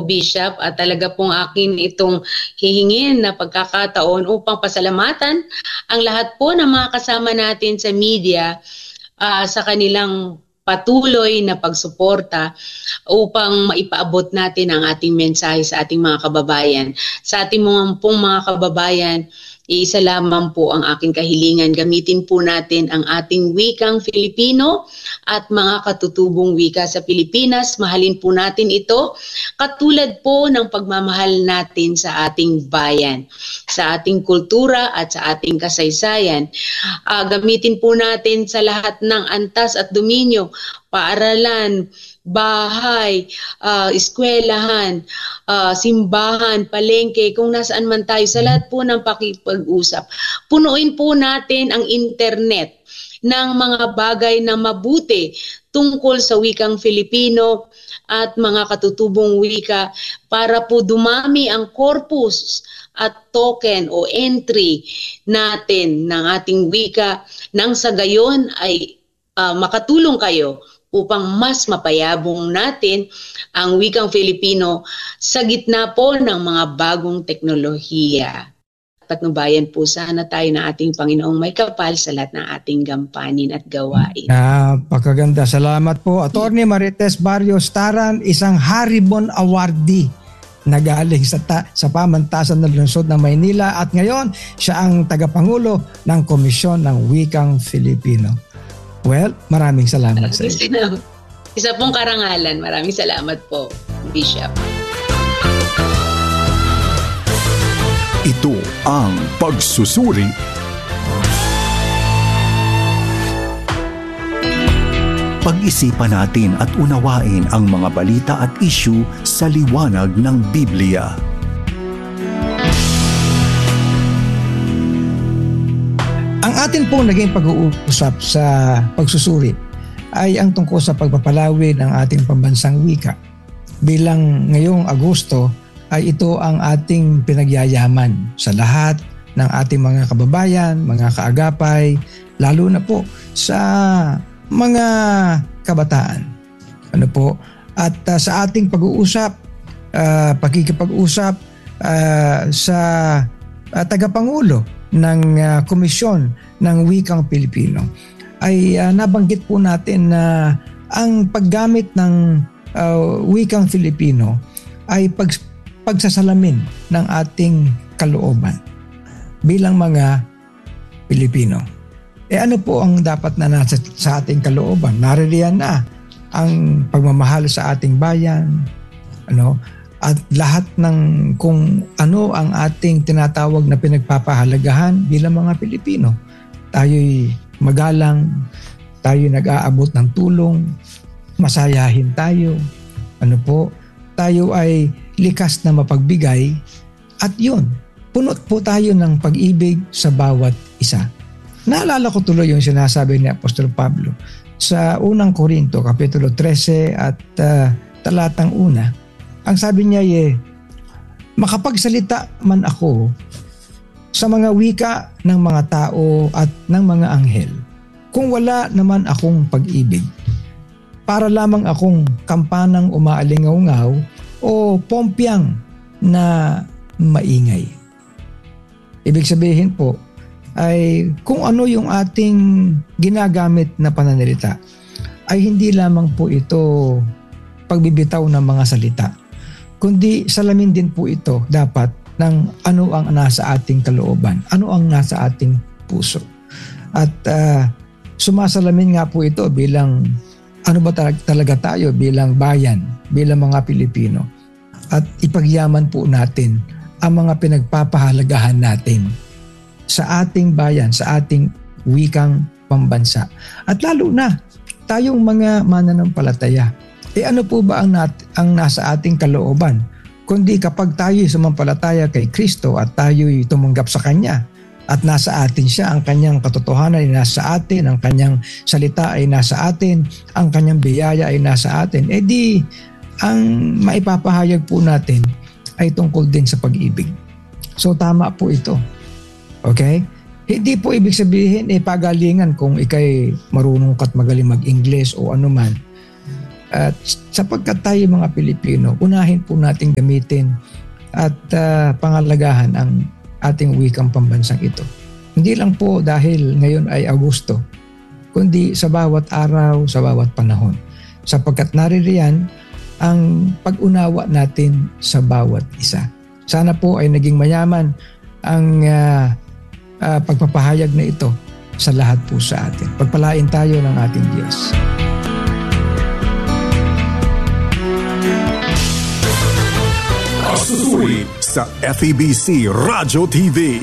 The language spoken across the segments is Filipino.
Bishop, at talaga pong akin itong hihingin na pagkakataon upang pasalamatan ang lahat po ng mga kasama natin sa media sa kanilang patuloy na pagsuporta upang maipaabot natin ang ating mensahe sa ating mga kababayan. Sa ating mga kababayan, isa lamang po ang aking kahilingan. Gamitin po natin ang ating wikang Filipino at mga katutubong wika sa Pilipinas. Mahalin po natin ito katulad po ng pagmamahal natin sa ating bayan, sa ating kultura at sa ating kasaysayan. Gamitin po natin sa lahat ng antas at dominyo, paaralan, bahay, eskwelahan, simbahan, palengke, kung nasaan man tayo, sa lahat po ng pakipag-usap. Punuin po natin ang internet ng mga bagay na mabuti tungkol sa wikang Filipino at mga katutubong wika para po dumami ang corpus at token o entry natin ng ating wika, nang sa gayon ay makatulong kayo upang mas mapayabong natin ang wikang Filipino sa gitna po ng mga bagong teknolohiya. Patnubayan po sana tayo na ating Panginoong may kapal sa lahat ng ating gampanin at gawain. Napakaganda. Salamat po. Attorney Marites Barrios Taran, isang Haribon Awardee na galing sa pamantasan ng lungsod ng Maynila, at ngayon siya ang tagapangulo ng Komisyon ng Wikang Filipino. Well, maraming salamat sa iyo. Isa pong karangalan. Maraming salamat po, Bishop. Ito ang Pagsusuri. Pag-isipan natin at unawain ang mga balita at issue sa liwanag ng Biblia. Ang atin pong naging pag-uusap sa pagsusuri ay ang tungkol sa pagpapalawig ng ating pambansang wika. Bilang ngayong Agosto ay ito ang ating pinagyayaman sa lahat ng ating mga kababayan, mga kaagapay, lalo na po sa mga kabataan. At sa ating pag-uusap, pakikipag-usap sa tagapangulo ng Komisyon ng Wikang Pilipino, ay nabanggit po natin na ang paggamit ng Wikang Filipino ay pagsasalamin ng ating kalooban bilang mga Pilipino. Ano po ang dapat na nasa sa ating kalooban? Naririyan na ang pagmamahal sa ating bayan, at lahat ng kung ano ang ating tinatawag na pinagpapahalagahan bilang mga Pilipino. Tayo'y magalang, tayo nag-aabot ng tulong, masayahin tayo, tayo ay likas na mapagbigay, at yun, punot po tayo ng pag-ibig sa bawat isa. Naalala ko tuloy yung sinasabi ni Apostol Pablo sa unang Korinto, Kapitulo 13 at talatang 1. Ang sabi niya makapagsalita man ako sa mga wika ng mga tao at ng mga anghel, kung wala naman akong pag-ibig, para lamang akong kampanang umaalingaw-ngaw o pompyang na maingay. Ibig sabihin po ay kung ano yung ating ginagamit na pananalita ay hindi lamang po ito pagbibitaw ng mga salita, kundi salamin din po ito dapat ng ano ang nasa ating kalooban, ano ang nasa ating puso. At sumasalamin nga po ito bilang ano ba talaga tayo bilang bayan, bilang mga Pilipino. At ipagyaman po natin ang mga pinagpapahalagahan natin sa ating bayan, sa ating wikang pambansa. At lalo na tayong mga mananampalataya. Ano po ba ang nasa ating kalooban? Kundi kapag tayo sumampalataya kay Kristo at tayo'y tumanggap sa Kanya at nasa atin siya, ang Kanyang katotohanan ay nasa atin, ang Kanyang salita ay nasa atin, ang Kanyang biyaya ay nasa atin, di ang maipapahayag po natin ay tungkol din sa pag-ibig. So tama po ito. Okay? Hindi po ibig sabihin pagalingan kung ikay marunong ka't magaling mag-Ingles o anuman. At sapagkat tayo mga Pilipino, unahin po natin gamitin at pangalagahan ang ating wikang pambansang ito. Hindi lang po dahil ngayon ay Agosto, kundi sa bawat araw, sa bawat panahon. Sapagkat naririyan ang pag-unawa natin sa bawat isa. Sana po ay naging mayaman ang pagpapahayag na ito sa lahat po sa atin. Pagpalain tayo ng ating Diyos. Pagsusuri sa FEBC Radyo TV.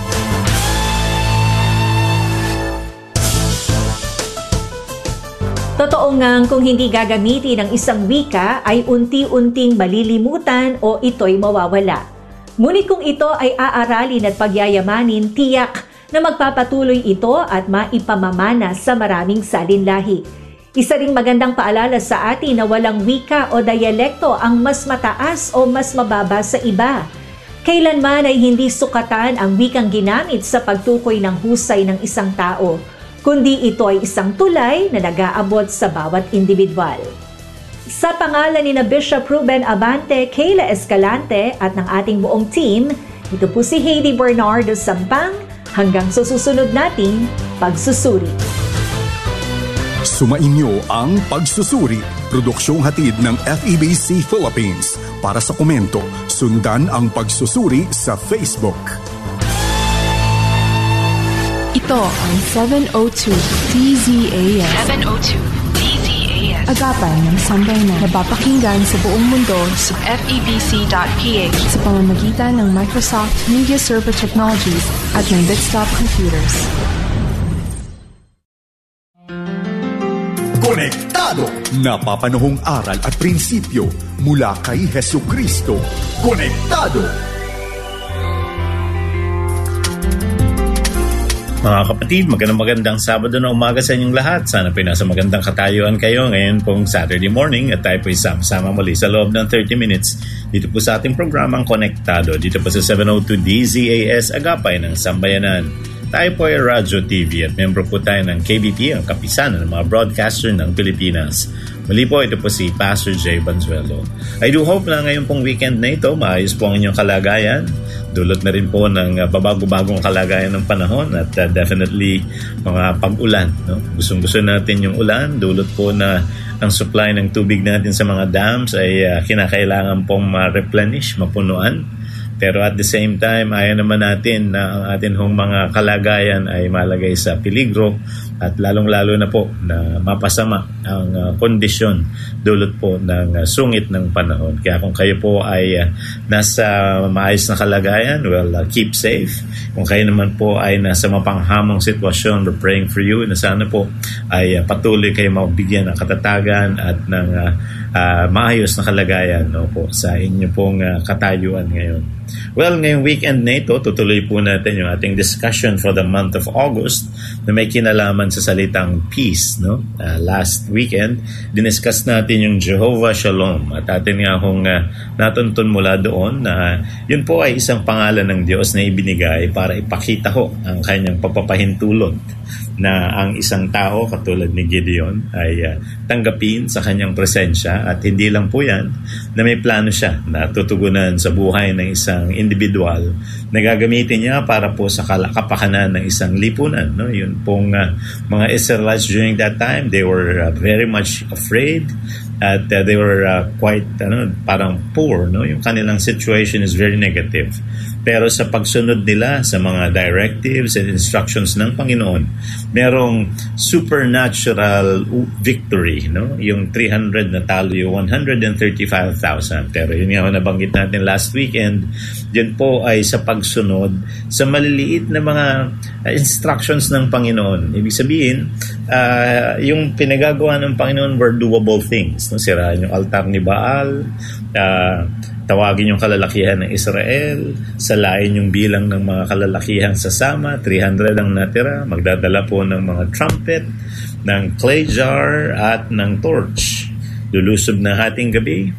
Totoo ngang kung hindi gagamitin ang isang wika ay unti-unting malilimutan o ito'y mawawala. Ngunit kung ito ay aaralin at pagyayamanin, tiyak na magpapatuloy ito at maipamamana sa maraming salinlahi. Isa ring magandang paalala sa atin na walang wika o dialekto ang mas mataas o mas mababa sa iba. Kailanman ay hindi sukatan ang wikang ginamit sa pagtukoy ng husay ng isang tao, kundi ito ay isang tulay na nag-aabot sa bawat individual. Sa pangalan ni Bishop Ruben Abante, Kayla Escalante at ng ating buong team, ito po si Heidi Bernardo Sampang, hanggang sa susunod nating pagsusuri. Sumainyo ang Pagsusuri, produksyong hatid ng FEBC Philippines. Para sa komento, sundan ang Pagsusuri sa Facebook. Ito ang 702 DZAS. 702 DZAS. Agapan ng sambayanan. Napapakinggan sa buong mundo sa FEBC.ph sa pamamagitan ng Microsoft Media Server Technologies at ng desktop computers. Konektado! Napapanahong aral at prinsipyo mula kay Hesukristo. Konektado! Mga kapatid, magandang Sabado na umaga sa inyong lahat. Sana po nasa magandang katayuan kayo ngayon pong Saturday morning at tayo po sama muli sa loob ng 30 minutes dito po sa ating programang Konektado. Dito po sa 702 DZAS Agapay ng Sambayanan. Tayo po ay Radyo TV at membro po tayo ng KBP, ang kapisanan ng mga broadcaster ng Pilipinas. Muli po, ito po si Pastor Jay Banzuelo. I do hope na ngayon pong weekend na ito, maayos po ang inyong kalagayan. Dulot na rin po ng babago-bagong kalagayan ng panahon at definitely mga pag-ulan. No? Gustong-gusto natin yung ulan. Dulot po na ang supply ng tubig natin sa mga dams ay kinakailangan pong ma-replenish, mapunuan. Pero at the same time, ayaw naman natin na ang atin hong mga kalagayan ay malagay sa peligro at lalong-lalo na po na mapasama ang kondisyon dulot po ng sungit ng panahon. Kaya kung kayo po ay nasa maayos na kalagayan, well, keep safe. Kung kayo naman po ay nasa mapanghamong sitwasyon, we're praying for you na sana po ay patuloy kayo mabigyan ng katatagan at ng maayos na kalagayan po sa inyo pong katayuan ngayon. Well, ngayong weekend na ito, tutuloy po natin yung ating discussion for the month of August na may kinalaman sa salitang peace. No? Last weekend, diniscuss natin yung Jehovah Shalom at atin nga hong natuntun mula doon na yun po ay isang pangalan ng Diyos na ibinigay para ipakita ho ang kanyang pagpapahintulot na ang isang tao katulad ni Gideon ay tanggapin sa kanyang presensya at hindi lang po yan na may plano siya na tutugunan sa buhay ng isang individual na gagamitin niya para po sa kapakanan ng isang lipunan. No? Yun pong mga Israelites during that time, they were very much afraid at they were quite parang poor. No? Yung kanilang situation is very negative. Pero sa pagsunod nila sa mga directives and instructions ng Panginoon, merong supernatural victory. No? Yung 300 na talo, yung 135,000. Pero yun nga nabanggit natin last weekend, yun po ay sa pagsunod sa maliliit na mga instructions ng Panginoon. Ibig sabihin, yung pinagagawa ng Panginoon were doable things. No? Sirahan yung altar ni Baal, tawagin yung kalalakihan ng Israel, salain yung bilang ng mga kalalakihang sasama, 300 ang natira, magdadala po ng mga trumpet, ng clay jar at ng torch. Lulusob na hating gabi,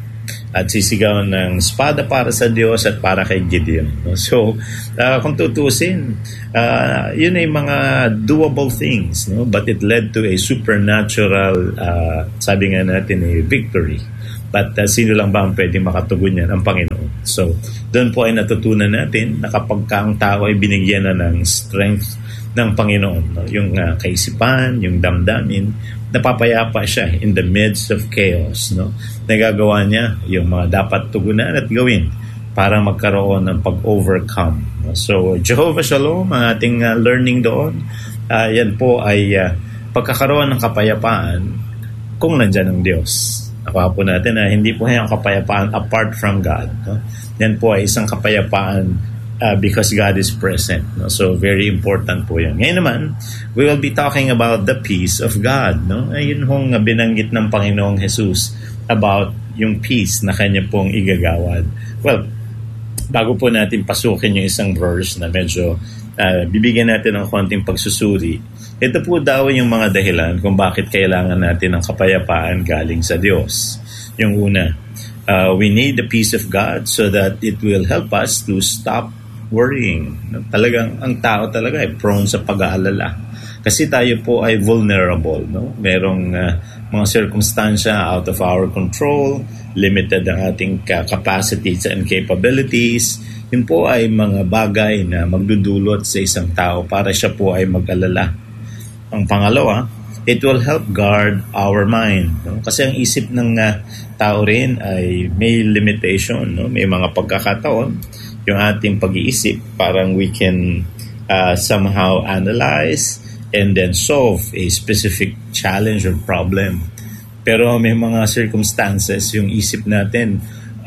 at sisigawan ng espada para sa Diyos at para kay Gideon. So, kung tutusin, yun ay mga doable things, no? But it led to a supernatural, sabi nga natin, a victory. But sino lang ba ang pwedeng makatugon yan? Ang Panginoon. So, doon po ay natutunan natin na kapag ang tao ay binigyan na ng strength ng Panginoon, no? Yung kaisipan, yung damdamin, napapayapa siya in the midst of chaos, no? Nagagawa niya yung mga dapat tugunan at gawin para magkaroon ng pag-overcome. So, Jehovah Shalom, ang ating learning doon, yan po ay pagkakaroon ng kapayapaan kung nandyan ang Diyos. Nakuha po natin na hindi po yung kapayapaan apart from God, no? Yan po ay isang kapayapaan because God is present. No? So, very important po yan. Ngayon naman, we will be talking about the peace of God. No? Ayun hong binanggit ng Panginoong Jesus about yung peace na kanya pong igagawad. Well, bago po natin pasukin yung isang verse na medyo bibigyan natin ng konting pagsusuri, ito po daw yung mga dahilan kung bakit kailangan natin ng kapayapaan galing sa Diyos. Yung una, we need the peace of God so that it will help us to stop worrying. Talagang ang tao talaga ay prone sa pag-aalala. Kasi tayo po ay vulnerable, no? Merong mga circumstansya out of our control, limited ang ating capacities and capabilities. Yun po ay mga bagay na magdudulot sa isang tao para siya po ay mag-alala. Ang pangalawa, it will help guard our mind, no? Kasi ang isip ng tao rin ay may limitation, no? May mga pagkakataon yung ating pag-iisip, parang we can somehow analyze and then solve a specific challenge or problem. Pero may mga circumstances yung isip natin,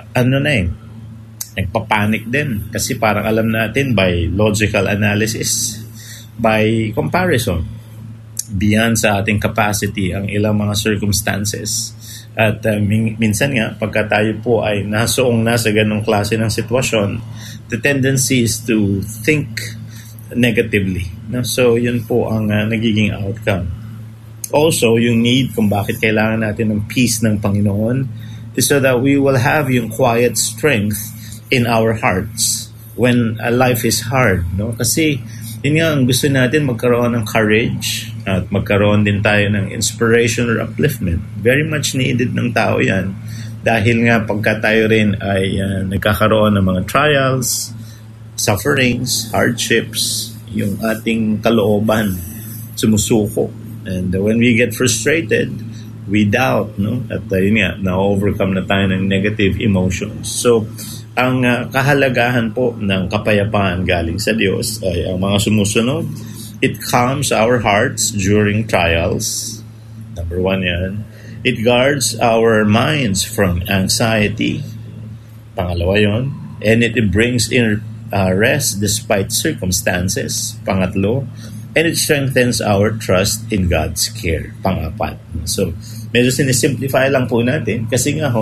nagpapanik din. Kasi parang alam natin by logical analysis, by comparison, beyond sa ating capacity ang ilang mga circumstances. At minsan nga, pagka tayo po ay nasoong na sa ganong klase ng sitwasyon, the tendency is to think negatively. No? So, yun po ang nagiging outcome. Also, yung need kung bakit kailangan natin ng peace ng Panginoon is so that we will have yung quiet strength in our hearts when life is hard. No? Kasi, yun nga, ang gusto natin magkaroon ng courage at magkaroon din tayo ng inspiration or upliftment. Very much needed ng tao yan. Dahil nga pagka tayo rin ay nagkakaroon ng mga trials, sufferings, hardships, yung ating kalooban sumusuko. And when we get frustrated, we doubt, no? At yun nga, na-overcome na tayo ng negative emotions. So, ang kahalagahan po ng kapayapaan galing sa Diyos ay ang mga sumusunod. It calms our hearts during trials. Number 1 yan. It guards our minds from anxiety. Pangalawa yon. And it brings in rest despite circumstances. Pangatlo. And it strengthens our trust in God's care. Pang-apat. So, medyo sinisimplify lang po natin kasi nga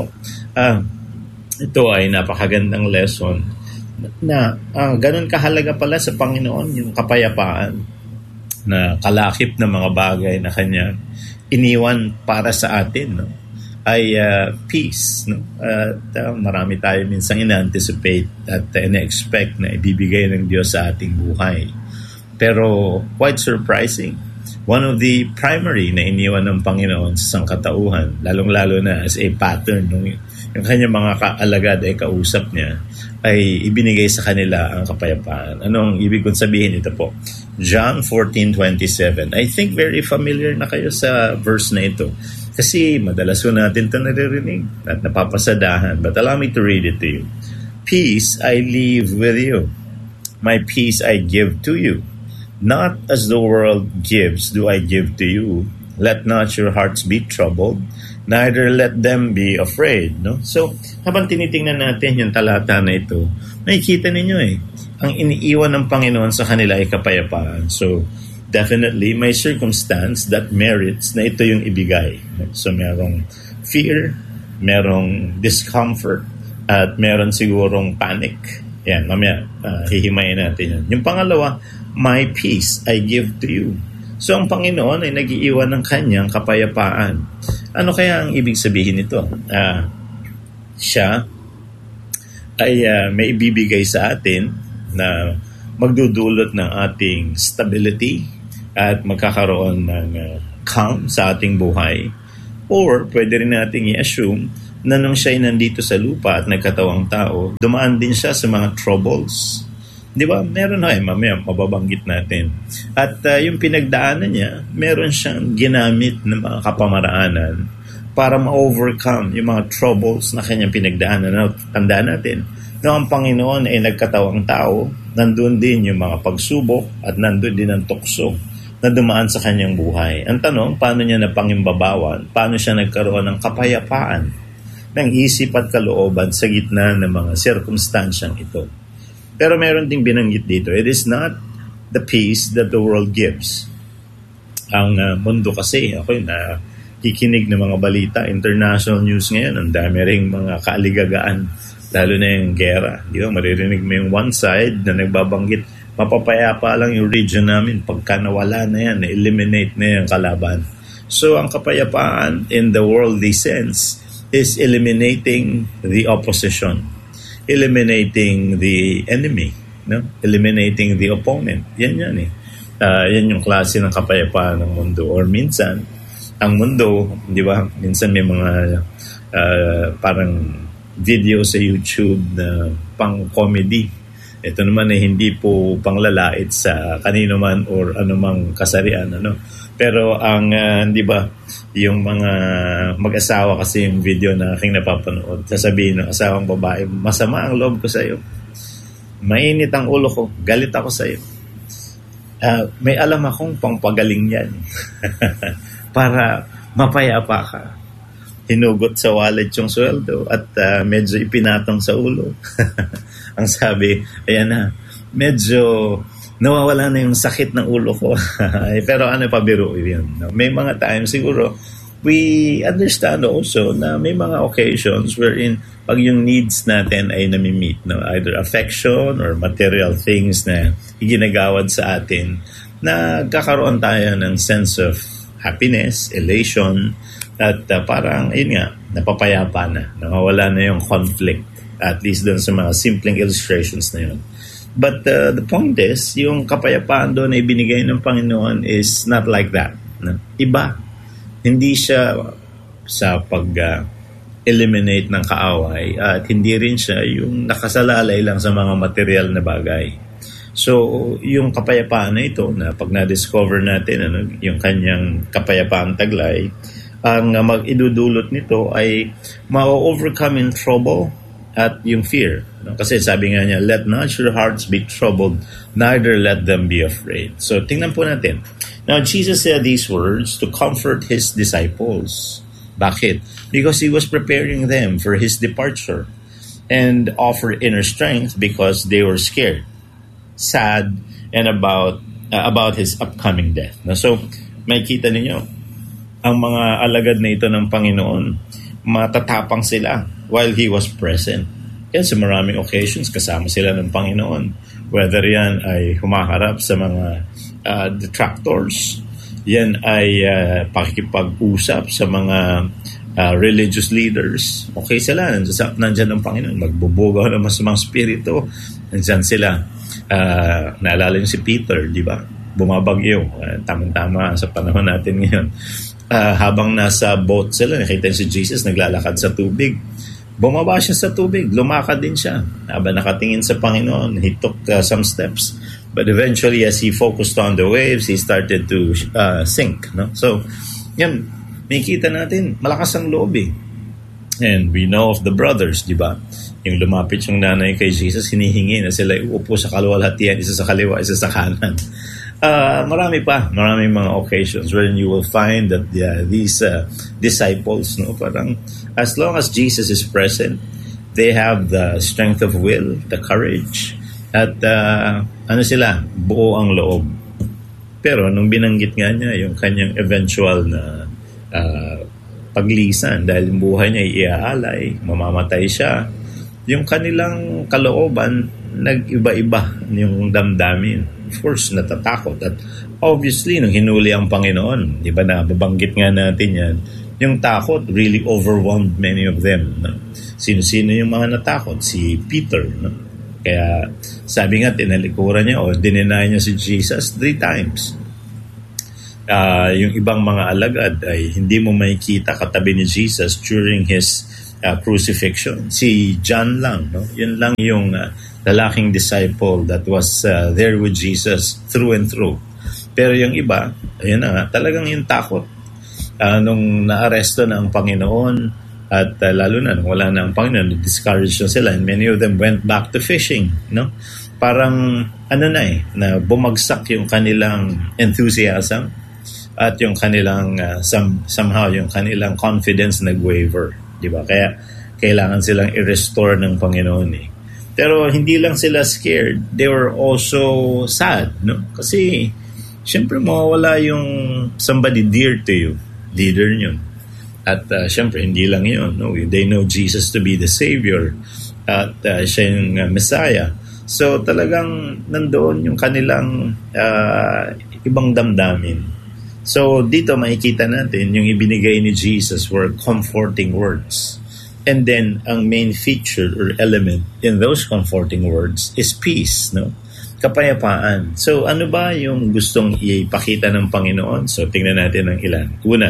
ito ay napakagandang lesson na ganun kahalaga pala sa Panginoon yung kapayapaan na kalakip na mga bagay na Kanya iniwan para sa atin, no? Ay peace. No? Marami tayo minsan ina-anticipate at ina-expect na ibibigay ng Diyos sa ating buhay. Pero quite surprising, one of the primary na iniwan ng Panginoon sa sangkatauhan, lalong-lalo na as a pattern, yung kanyang mga kaalagad ay kausap niya, ay ibinigay sa kanila ang kapayapaan. Anong ibig kong sabihin ito po? John 14:27. I think very familiar na kayo sa verse na ito. Kasi madalas ko natin ito naririnig at napapasadahan. But allow me to read it to you. Peace I leave with you. My peace I give to you. Not as the world gives do I give to you. Let not your hearts be troubled, neither let them be afraid. No? So, habang tinitingnan natin yung talata na ito, makikita ninyo ang iniiwan ng Panginoon sa kanila ay kapayapaan. So, definitely, may circumstance that merits na ito yung ibigay. So, merong fear, merong discomfort, at meron sigurong panic. Yan, mamaya, hihimayin natin yan. Yung pangalawa, my peace I give to you. So, ang Panginoon ay nag-iiwan ng kanyang kapayapaan. Ano kaya ang ibig sabihin nito? siya ay may ibibigay sa atin na magdudulot ng ating stability at magkakaroon ng calm sa ating buhay. Or pwede rin nating i-assume na nung siya'y nandito sa lupa at nagkatawang tao, dumaan din siya sa mga troubles. Di ba? Meron mamaya mababanggit natin. At yung pinagdaanan niya, meron siyang ginamit ng mga kapamaraanan para ma-overcome yung mga troubles na kanyang pinagdaanan. Tandaan natin, noong ang Panginoon ay nagkatawang tao, nandun din yung mga pagsubok at nandun din ang tukso na dumaan sa kanyang buhay. Ang tanong, paano niya napangimbabawan? Paano siya nagkaroon ng kapayapaan ng isip at kalooban sa gitna ng mga sirkumstansyang ito? Pero meron ding binanggit dito, it is not the peace that the world gives. Ang mundo kasi, ako na kikinig ng mga balita, international news ngayon, ang dami ring mga kaaligagaan, lalo na yung gera. Di ba? Maririnig mo yung one side na nagbabanggit, mapapayapa lang yung region namin pagka nawala na yan, na-eliminate na yung kalaban. So, ang kapayapaan in the worldly sense is eliminating the opposition, eliminating the enemy, no? Eliminating the opponent. Yan eh. Yan yung klase ng kapayapaan ng mundo. Or minsan, ang mundo, di ba, minsan may mga parang video sa YouTube na pang-comedy. Ito naman ay hindi po panglalait sa kanino man or anumang kasarian, ano. Pero ang di ba, yung mga mag-asawa kasi yung video na aking napapanood, sasabihin ng asawang babae, masama ang loob ko sa iyo. Mainit ang ulo ko, galit ako sa iyo. May alam akong pangpagaling yan. Para mapayapa ka. Hinugot sa wallet yung sweldo at medyo ipinatong sa ulo. Ang sabi, ayan na, medyo nawawala na yung sakit ng ulo ko. Pero ano pa biro yun? May mga times siguro, we understand also na may mga occasions wherein pag yung needs natin ay nami-meet, no? Either affection or material things na iginagawad sa atin, na kakaroon tayo ng sense of happiness, elation, at parang, yun nga, napapayapa na. Nawawala na yung conflict, at least doon sa mga simpleng illustrations na yun. But the point is, yung kapayapaan doon na ibinigay ng Panginoon is not like that. No? Iba. Hindi siya sa pag-eliminate ng kaaway, at hindi rin siya yung nakasalalay lang sa mga material na bagay. So, yung kapayapaan na ito, na pag na-discover natin yung kanyang kapayapaang taglay, ang mag-idudulot nito ay ma-overcome in trouble at yung fear. Kasi sabi nga niya, let not your hearts be troubled, neither let them be afraid. So, tingnan po natin. Now, Jesus said these words to comfort His disciples. Bakit? Because He was preparing them for His departure and offer inner strength because they were scared, sad, and about His upcoming death. So, makikita ninyo, ang mga alagad na ito ng Panginoon, matatapang sila while He was present. Yan, sa maraming occasions, kasama sila ng Panginoon. Whether yan ay humaharap sa mga detractors, yan ay pakikipag-usap sa mga religious leaders. Okay sila, nandyan ng Panginoon. Magbubugaw ng masamang spirito. Nandyan sila. Naalala niyo si Peter, di ba? Bumabagyo. Tama-tama sa panahon natin ngayon. Habang nasa boat sila, nakita si Jesus naglalakad sa tubig. Bumaba siya sa tubig, lumakad din siya. Habang nakatingin sa Panginoon, he took some steps. But eventually, as he focused on the waves, he started to sink. No? So, yan, makikita natin, malakas ang loob eh. And we know of the brothers, di ba? Yung lumapit yung nanay kay Jesus, hinihingi na sila uupo sa kaluwalhatian, isa sa kaliwa, isa sa kanan. Maraming mga occasions wherein you will find that these disciples, no, parang as long as Jesus is present, they have the strength of will, the courage, at sila, buo ang loob. Pero nung binanggit nga niya yung kanyang eventual na paglisan dahil yung buhay niya iaalay, mamamatay siya, yung kanilang kalooban nag-iba-iba yung damdamin. Of course, natatakot. At obviously, nung hinuli ang Panginoon, di ba, nababanggit nga natin yan, yung takot really overwhelmed many of them. No? Sino-sino yung mga natakot? Si Peter. No? Kaya sabi nga, tinalikuran niya o dinenay niya si Jesus 3 times. Yung ibang mga alagad ay hindi mo makikita katabi ni Jesus during his crucifixion. Si John lang, no? Yun lang yung lalaking disciple that was there with Jesus through and through. Pero yung iba, ayun na nga, talagang yung takot. Nung naaresto na ang Panginoon at lalo na nung wala na ang Panginoon, discouraged na sila and many of them went back to fishing, no? Parang na bumagsak yung kanilang enthusiasm at yung kanilang somehow yung kanilang confidence nag-waver, di ba? Kaya kailangan silang i-restore ng Panginoon eh. Pero hindi lang sila scared, they were also sad, no? Kasi syempre mawawala yung somebody dear to you, leader nyo. At syempre, hindi lang yun. No? They know Jesus to be the Savior at siya yung Messiah. So talagang nandoon yung kanilang ibang damdamin. So dito makikita natin yung ibinigay ni Jesus were comforting words. And then ang main feature or element in those comforting words is peace. No? Kapayapaan. So ano ba yung gustong ipakita ng Panginoon? So tingnan natin ang ilan. Una,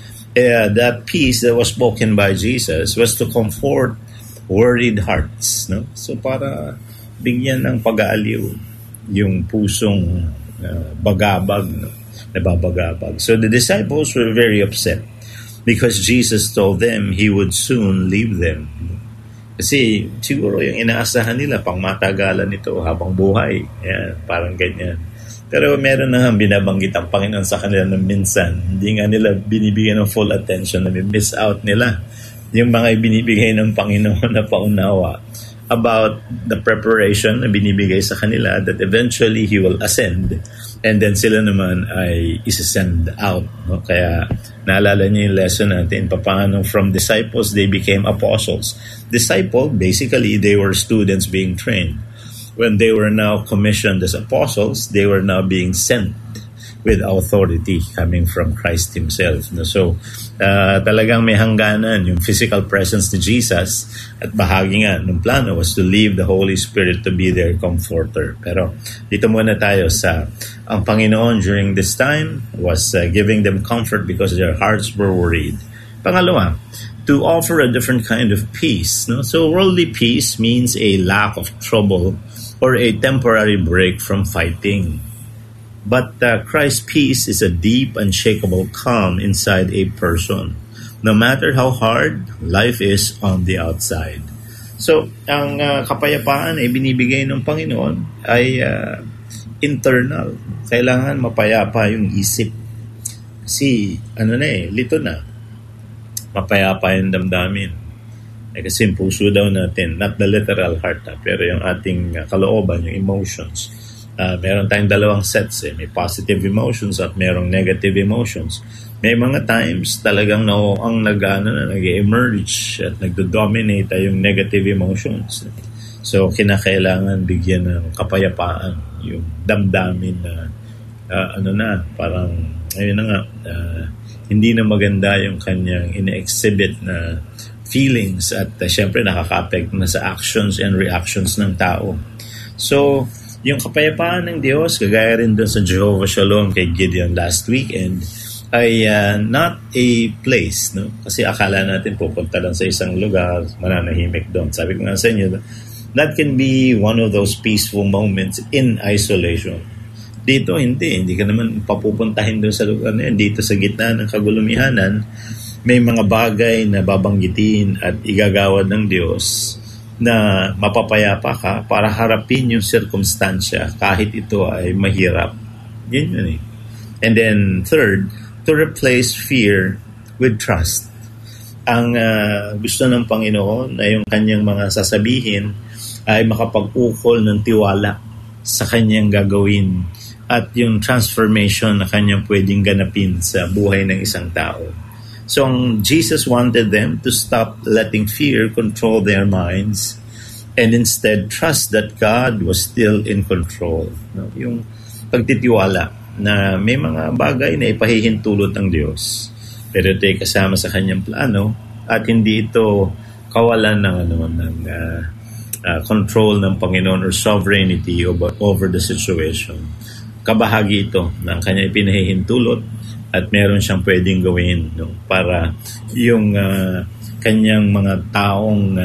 that peace that was spoken by Jesus was to comfort worried hearts. No? So para bigyan ng pag-aaliw yung pusong bagabag, no? Nababagabag. So the disciples were very upset because Jesus told them He would soon leave them. Kasi siguro yung inaasahan nila pang matagalan ito habang buhay. Yan, parang ganyan. Pero meron na binabanggit ang Panginoon sa kanila na minsan, hindi nga nila binibigyan ng full attention, na miss out nila yung mga binibigay ng Panginoon na paunawa about the preparation na binibigay sa kanila that eventually He will ascend and then sila naman ay isasend out. No? Kaya naalala niyo yung lesson natin, paano from disciples they became apostles. Disciple, basically, they were students being trained. When they were now commissioned as apostles, they were now being sent with authority coming from Christ Himself. So, talagang may hangganan yung physical presence ni Jesus at bahagi nga ng plano was to leave the Holy Spirit to be their comforter. Pero dito muna tayo sa ang Panginoon during this time was giving them comfort because their hearts were worried. Pangalawa, to offer a different kind of peace. No? So worldly peace means a lack of trouble or a temporary break from fighting. But Christ's peace is a deep, unshakable calm inside a person, no matter how hard life is on the outside. So, ang kapayapaan ay binibigay ng Panginoon ay internal. Kailangan mapayapa yung isip. Kasi, lito na. Mapayapa yung damdamin. Kasi yung puso daw natin, not the literal heart, pero yung ating kalooban, yung emotions. Meron tayong dalawang sets may positive emotions at merong negative emotions. May mga times talagang ang nag-emerge at nagdo-dominate yung negative emotions. So kinakailangan bigyan ng kapayapaan yung damdamin na parang ayun na nga hindi na maganda yung kanyang ina-exhibit na feelings at syempre nakaka-affect na sa actions and reactions ng tao. So yung kapayapaan ng Diyos, kagaya rin doon sa Jehovah Shalom kay Gideon last weekend, ay not a place, no? Kasi akala natin pupunta lang sa isang lugar, mananahimik doon. Sabi ko nga sa inyo, that can be one of those peaceful moments in isolation. Dito, hindi ka naman papupuntahin doon sa lugar na yan. Dito sa gitna ng kagulumihanan, may mga bagay na babanggitin at igagawad ng Diyos na mapapayapa ka para harapin yung sirkumstansya kahit ito ay mahirap. Yun. And then third, to replace fear with trust. Ang gusto ng Panginoon na yung kanyang mga sasabihin ay makapag-ukol ng tiwala sa kanyang gagawin at yung transformation na kanyang pwedeng ganapin sa buhay ng isang tao. So Jesus wanted them to stop letting fear control their minds and instead trust that God was still in control. No? Yung pagtitiwala na may mga bagay na ipahihintulot ng Diyos. pero ito'y kasama sa kanyang plano at hindi ito kawalan ng control ng Panginoon or sovereignty over the situation. Kabahagi ito ng kanyang pinahihintulot at meron siyang pwedeng gawin para yung kanyang mga taong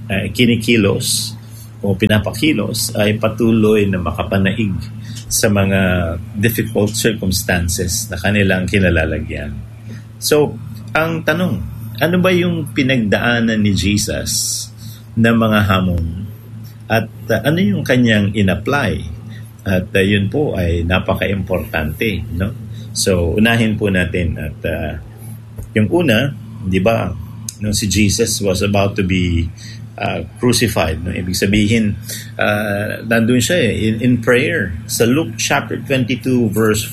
kinikilos o pinapakilos ay patuloy na makapanaig sa mga difficult circumstances na kanilang kinalalagyan. So, ang tanong, ano ba yung pinagdaanan ni Jesus na mga hamon? At ano yung kanyang in-apply? At yun po ay napaka-importante, no? So, unahin po natin at yung una, di ba, nung si Jesus was about to be crucified, no? Ibig sabihin, nandun siya in prayer. Sa Luke chapter 22 verse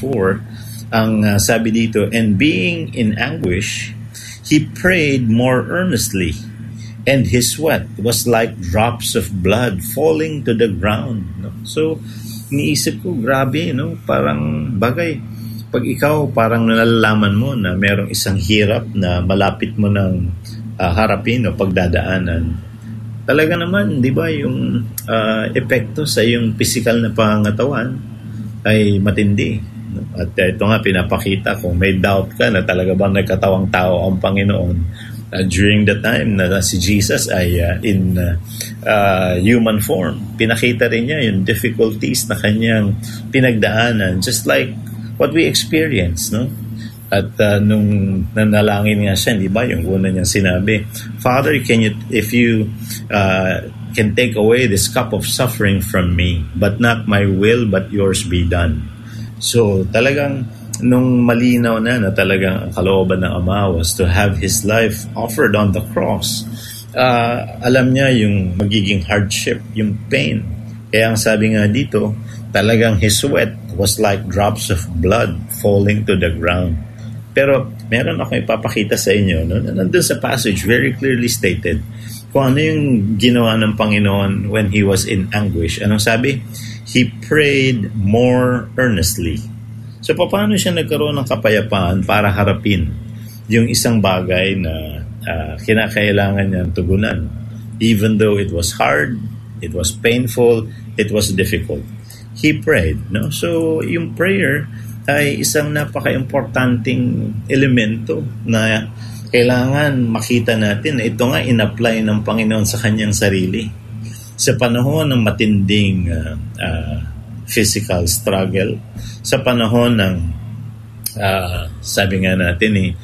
44, ang sabi dito, and being in anguish, he prayed more earnestly, and his sweat was like drops of blood falling to the ground. No? So, niisip ko, grabe, no? Parang bagay. Pag ikaw, parang nalalaman mo na merong isang hirap na malapit mo ng harapin o pagdadaanan. Talaga naman, di ba, yung epekto sa yung physical na pangangatawan ay matindi. No? At ito nga, pinapakita kung may doubt ka na talaga bang nagkatawang tao ang Panginoon during the time na si Jesus ay in human form. Pinakita rin niya yung difficulties na kanyang pinagdaanan, just like what we experience, no? At nung nanalangin nga siya, di ba, yung una niyang sinabi, Father, if you can take away this cup of suffering from me, but not my will, but yours be done. So talagang nung malinaw na talagang ang kalooban ng Ama was to have His life offered on the cross, alam niya yung magiging hardship, yung pain. Kaya ang sabi nga dito, talagang His sweat was like drops of blood falling to the ground. Pero meron ako ipapakita sa inyo, no? Nandun sa passage, very clearly stated, kung ano yung ginawa ng Panginoon when He was in anguish. Anong sabi? He prayed more earnestly. So, paano siya nagkaroon ng kapayapaan para harapin yung isang bagay na kinakailangan niyang tugunan? Even though it was hard, it was painful, it was difficult. He prayed, no? So, yung prayer ay isang napaka-importanting elemento na kailangan makita natin na ito nga in-apply ng Panginoon sa kanyang sarili. Sa panahon ng matinding physical struggle, sa panahon ng sabi nga natin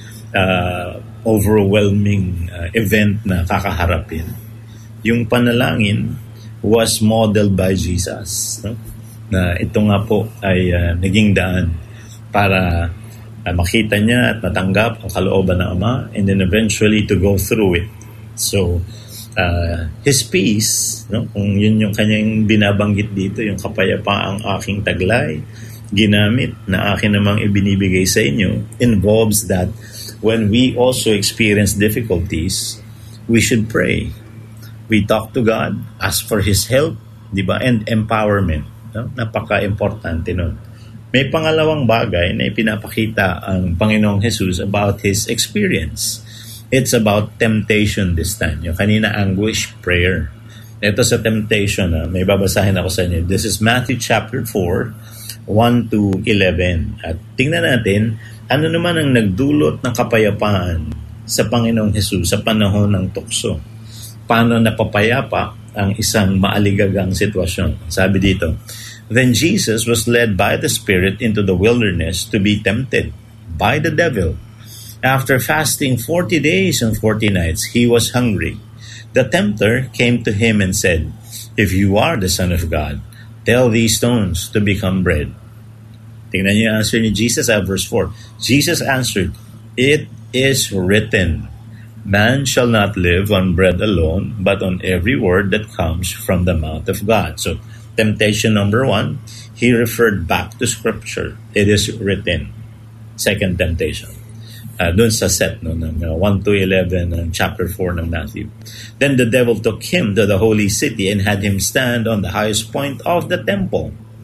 overwhelming event na kakaharapin, yung panalangin was modeled by Jesus, no? Na ito nga po ay naging daan para makita niya at matanggap ang kalooban ng Ama, and then eventually to go through it. So His peace, no? Kung yun yung kanyang binabanggit dito, yung kapayapaang aking taglay, ginamit na akin namang ibinibigay sa inyo, involves that when we also experience difficulties, we should pray. We talk to God, ask for His help, di ba? And empowerment. No? Napaka-importante nun. May pangalawang bagay na ipinapakita ang Panginoong Jesus about His experience. It's about temptation this time. Yung kanina, anguish, prayer. Ito sa temptation, may babasahin ako sa inyo. This is Matthew chapter 4, 1 to 11. At tingnan natin, ano naman ang nagdulot ng kapayapaan sa Panginoong Jesus sa panahon ng tukso. Paano napapayapa ang isang maaligagang sitwasyon. Sabi dito, then Jesus was led by the Spirit into the wilderness to be tempted by the devil. After fasting 40 days and 40 nights, he was hungry. The tempter came to him and said, if you are the Son of God, tell these stones to become bread. Tingnan niyo yung answer ni Jesus at verse 4. Jesus answered, it is written, man shall not live on bread alone, but on every word that comes from the mouth of God. So, temptation number 1, he referred back to Scripture. It is written. Second temptation. Doon sa set ng 1 to 11 ng chapter 4 ng Matthew. Then the devil took him to the holy city and had him stand on the highest point of the temple.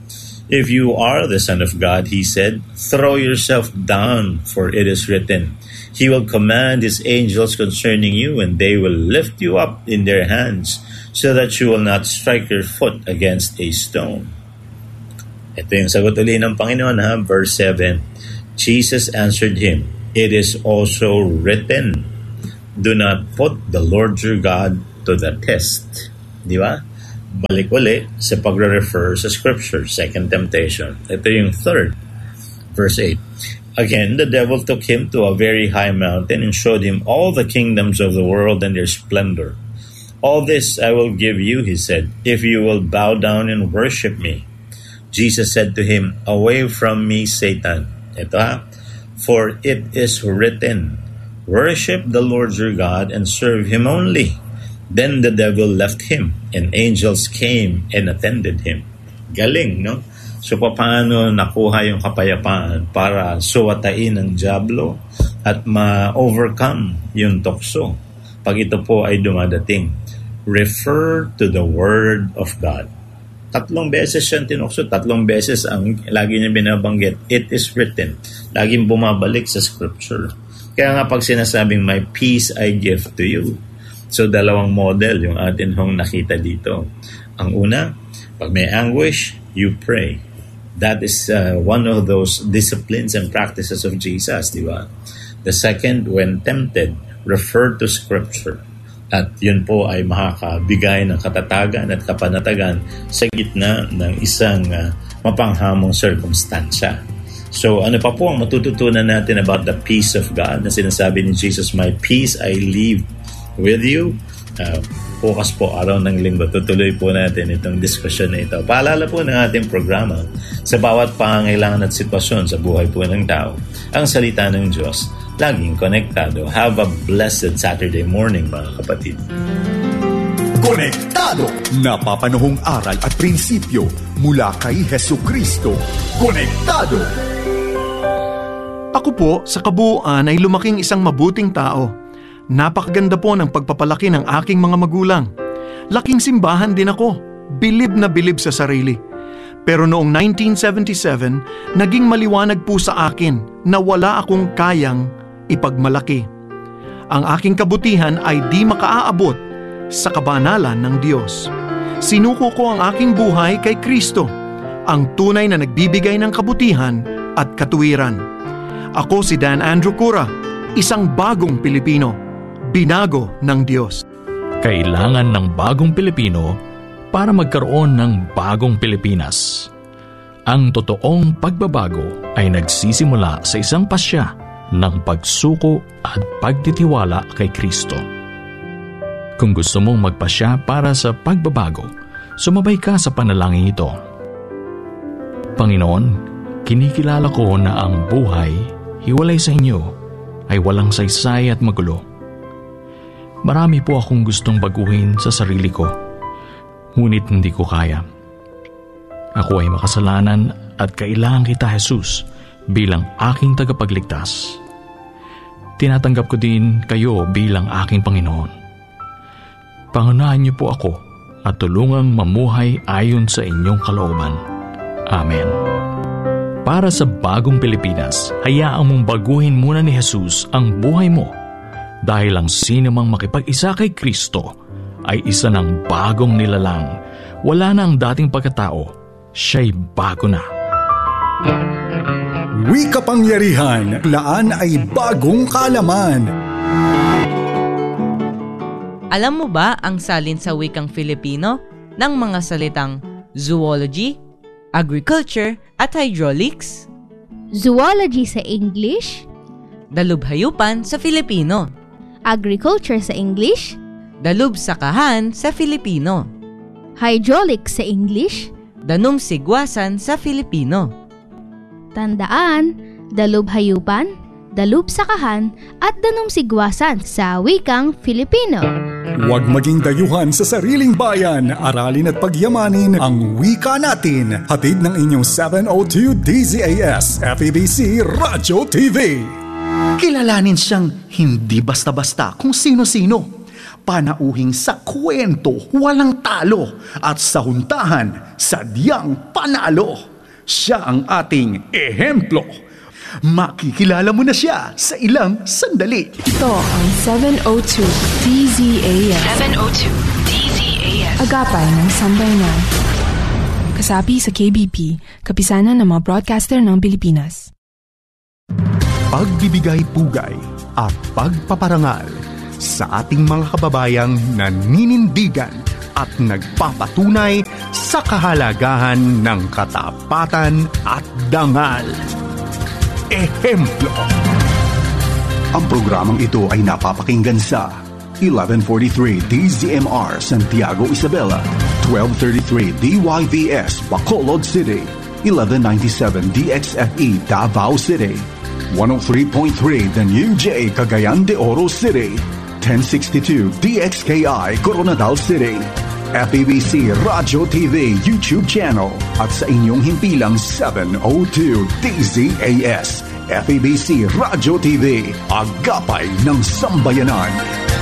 If you are the Son of God, he said, throw yourself down, for it is written, He will command His angels concerning you, and they will lift you up in their hands, so that you will not strike your foot against a stone. Ito yung sagot ulit ng Panginoon, verse 7. Jesus answered him, it is also written, do not put the Lord your God to the test. Di ba? Balik ulit sa pagre-refer sa Scripture, second temptation. Ito yung third, verse 8. Again, the devil took him to a very high mountain and showed him all the kingdoms of the world and their splendor. All this I will give you, he said, if you will bow down and worship me. Jesus said to him, away from me, Satan. Ito for it is written, worship the Lord your God and serve Him only. Then the devil left him, and angels came and attended him. Galing, no? So, paano nakuha yung kapayapaan para suwatain ang dyablo at ma-overcome yung tukso pag ito po ay dumadating? Refer to the Word of God. 3 beses siyang tinukso, 3 beses ang lagi niya binabanggit, it is written. Laging bumabalik sa Scripture. Kaya nga pag sinasabing, my peace I give to you. So, 2 model yung atin hong nakita dito. Ang una, pag may anguish, you pray. That is one of those disciplines and practices of Jesus, di ba? The second, when tempted, refer to Scripture. At yun po ay makakabigay ng katatagan at kapanatagan sa gitna ng isang mapanghamong circumstansya. So ano pa po ang matututunan natin about the peace of God na sinasabi ni Jesus, my peace I leave with you? Bukas po, araw ng linggo, tutuloy po natin itong diskusyon na ito. Paalala po ng ating programa, sa bawat pangangailangan at sitwasyon sa buhay po ng tao, ang salita ng Diyos, laging konektado. Have a blessed Saturday morning, mga kapatid. Konektado! Napapanahong aral at prinsipyo mula kay Hesukristo. Konektado! Ako po, sa kabuuan ay lumaking isang mabuting tao. Napakaganda po ng pagpapalaki ng aking mga magulang. Laking simbahan din ako, bilib na bilib sa sarili. Pero noong 1977, naging maliwanag po sa akin na wala akong kayang ipagmalaki. Ang aking kabutihan ay di makaaabot sa kabanalan ng Diyos. Sinuko ko ang aking buhay kay Kristo, ang tunay na nagbibigay ng kabutihan at katuwiran. Ako si Dan Andrew Cura, isang bagong Pilipino. Binago ng Diyos. Kailangan ng bagong Pilipino para magkaroon ng bagong Pilipinas. Ang totoong pagbabago ay nagsisimula sa isang pasya ng pagsuko at pagtitiwala kay Kristo. Kung gusto mong magpasya para sa pagbabago, sumabay ka sa panalangin ito. Panginoon, kinikilala ko na ang buhay, hiwalay sa inyo, ay walang saysay at magulo. Marami po akong gustong baguhin sa sarili ko, ngunit hindi ko kaya. Ako ay makasalanan at kailangan kita, Jesus, bilang aking tagapagligtas. Tinatanggap ko din kayo bilang aking Panginoon. Pangunahan niyo po ako at tulungang mamuhay ayon sa inyong kalooban. Amen. Para sa bagong Pilipinas, hayaan mong baguhin muna ni Jesus ang buhay mo. Dahil ang sino mang makipag-isa kay Kristo ay isa ng bagong nilalang. Wala na ang dating pagkatao, siya'y bago na. Wikapangyarihan, laan ay bagong kaalaman. Alam mo ba ang salin sa wikang Filipino ng mga salitang zoology, agriculture at hydraulics? Zoology sa English, dalubhayupan sa Filipino. Agriculture sa English, dalubsakahan sa Filipino. Hydraulics sa English, danumsigwasan sa Filipino. Tandaan, dalubhayupan, dalubsakahan at danumsigwasan sa wikang Filipino. Huwag maging dayuhan sa sariling bayan. Aralin at pagyamanin ang wika natin. Hatid ng inyong 702 DZAS FEBC Radyo TV. Kilalanin siyang hindi basta-basta kung sino-sino. Panauhing sa kwento, walang talo. At sa huntahan, sadyang panalo. Siya ang ating ehemplo. Makikilala mo na siya sa ilang sandali. Ito ang 702 DZAS. 702 DZAS. Agapan ng Sambayanan. Kasapi sa KBP, kapisanan ng mga broadcaster ng Pilipinas. Pagbibigay pugay at pagpaparangal sa ating mga kababayang naninindigan at nagpapatunay sa kahalagahan ng katapatan at dangal. Ehemplo. Ang programang ito ay napapakinggan sa 1143 DZMR Santiago Isabela, 1233 DYVS Bacolod City, 1197 DXFE Davao City, 103.3 The New J Cagayan de Oro City, 1062 DXKI Coronadal City, FEBC Radio TV YouTube channel at sa inyong himpilang 702 DZAS FEBC Radio TV, Agapay ng Sambayanan.